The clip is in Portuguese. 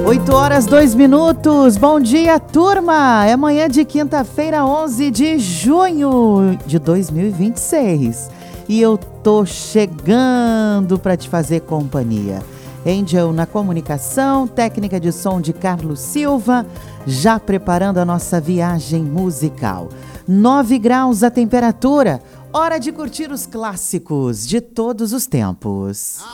8h02. Bom dia, turma! É manhã de quinta-feira, 11 de junho de 2026. E eu tô chegando para te fazer companhia. Angel na comunicação, técnica de som de Carlos Silva, já preparando a nossa viagem musical. 9 graus a temperatura, hora de curtir os clássicos de todos os tempos.